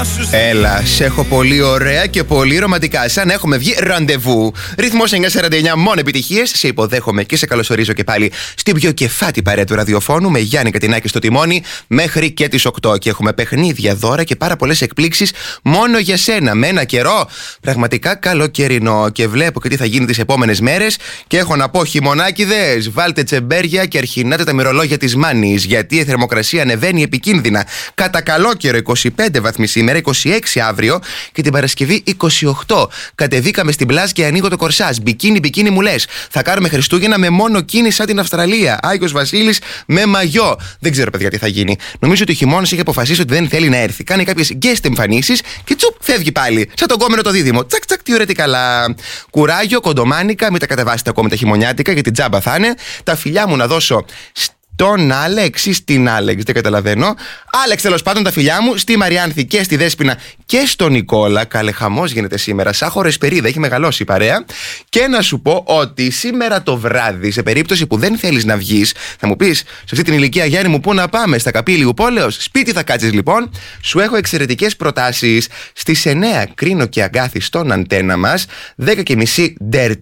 Έλα, σε έχω πολύ ωραία και πολύ ρομαντικά. Σαν να έχουμε βγει ραντεβού. Ρυθμός 949, μόνο επιτυχίες. Σε υποδέχομαι και σε καλωσορίζω και πάλι στην πιο κεφάτη παρέα του ραδιοφώνου με Γιάννη Κατινάκη στο τιμόνι μέχρι και τις 8. Και έχουμε παιχνίδια, δώρα και πάρα πολλές εκπλήξεις μόνο για σένα. Με ένα καιρό πραγματικά καλοκαιρινό. Και βλέπω και τι θα γίνει τις επόμενες μέρες. Και έχω να πω, χειμωνάκηδες, βάλτε τσεμπέρια και αρχινάτε τα μυρολόγια της Μάνης. Γιατί η θερμοκρασία ανεβαίνει επικίνδυνα. Κατά καλό καιρό 25 βαθμοί σήμερα, 26 αύριο και την Παρασκευή 28. Κατεβήκαμε στην πλάζ και ανοίγω το κορσάζ. Μπικίνι μου λες. Θα κάνουμε Χριστούγεννα με μόνο κίνηση σαν την Αυστραλία. Άγιος Βασίλης με μαγιό. Δεν ξέρω, παιδιά, τι θα γίνει. Νομίζω ότι ο χειμώνας είχε αποφασίσει ότι δεν θέλει να έρθει. Κάνει κάποιες guest εμφανίσεις και τσουπ, φεύγει πάλι. Σαν τον κόμενο το δίδυμο. Τσακ, τσακ, τι ωραία, τι καλά. Κουράγιο, κοντομάνικα, μην τα κατεβάσετε ακόμη τα χειμωνιάτικα γιατί τζάμπα θα είναι. Τα φιλιά μου να δώσω τον Άλεξ ή στην Άλεξ, δεν καταλαβαίνω. Άλεξ, τέλος πάντων, τα φιλιά μου στη Μαριάνθη και στη Δέσποινα και στον Νικόλα. Καλέ, χαμός γίνεται σήμερα. Σαν χορεσπερίδα, έχει μεγαλώσει η παρέα. Και να σου πω ότι σήμερα το βράδυ, σε περίπτωση που δεν θέλεις να βγεις, θα μου πεις, σε αυτή την ηλικία, Γιάννη μου, πού να πάμε, στα Καπήλιου Πόλεως. Σπίτι θα κάτσεις λοιπόν. Σου έχω εξαιρετικές προτάσεις. Στις 9 Κρίνο και Αγκάθη στον αντένα μας. 10:30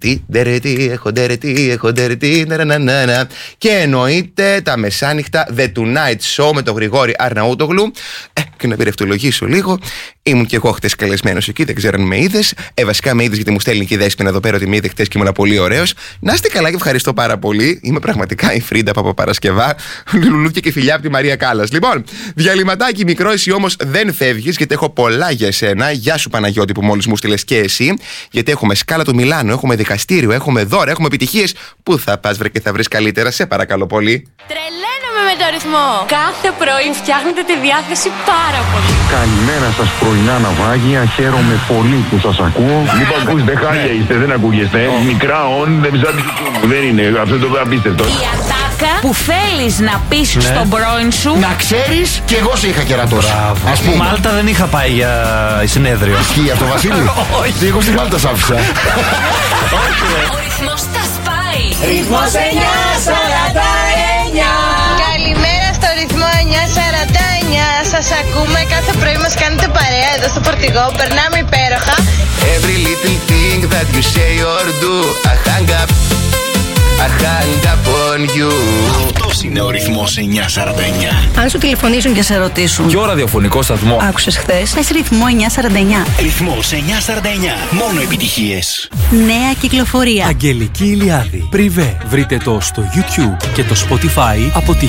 έχω dirty, και εννοείται τα μεσάνυχτα The Tonight Show με τον Γρηγόρη Αρναούτογλου. Και να πειρευτολογήσω λίγο. Ήμουν και εγώ χτες καλεσμένος εκεί, δεν ξέρω αν με είδες. Βασικά με είδες γιατί μου στέλνει και η Δέσποινα εδώ πέρα ότι με είδε χτες και ήμουν πολύ ωραίος. Να είστε καλά και ευχαριστώ πάρα πολύ. Είμαι πραγματικά η Φρίντα Παπαπαρασκευά. Λουλούδια και φιλιά από τη Μαρία Κάλλας. Λοιπόν, διαλυματάκι μικρό, εσύ όμως δεν φεύγεις γιατί έχω πολλά για εσένα. Γεια σου Παναγιώτη που μόλις μου στείλες και εσύ. Γιατί έχουμε σκάλα του Μιλάνου, έχουμε δικαστήριο, έχουμε δώρα, έχουμε επιτυχίες. Πού θα πας βρε και θα βρεις καλύτερα, σε παρακαλώ πολύ. Τρελαίνομαι με το ρυθμό. Κάθε πρωί φτιάχνετε τη διάθεση πάρα πολύ. Καλημέρα σας πρωινά ναυάγια. Χαίρομαι πολύ που σας ακούω. Λοιπόν, ακούστε, χάλια είστε, δεν ακούγεστε. Μικρά όν, δεν είναι. Αυτό το απίστευτο. Η ατάκα που θέλεις να πεις στον πρώην σου. Να ξέρεις, κι εγώ σε είχα κερατώσει. Ας πούμε. Μάλτα δεν είχα πάει για συνέδριο. Ισχύει αυτό, Βασίλη? Όχι. Εγώ στη Μάλτα σ' άφησα. Ο ρυθμός τα σπάει. Ρυθμός 949. Καλημέρα στο ρυθμό 949. Σας ακούμε, κάθε πρωί μας κάνετε παρέα εδώ στο φορτηγό. Περνάμε υπέροχα. Every little thing that you say or do, I hang up on you. Αυτός είναι ο ρυθμός 949. Αν σου τηλεφωνήσουν και σε ρωτήσουν Ποιο ραδιοφωνικό σταθμό άκουσες χθες, πες ρυθμό 949. Ρυθμός 949. Μόνο επιτυχίες. Νέα κυκλοφορία. Αγγελική Ηλιάδη. Πριβέ. Βρείτε το στο YouTube και το Spotify από τη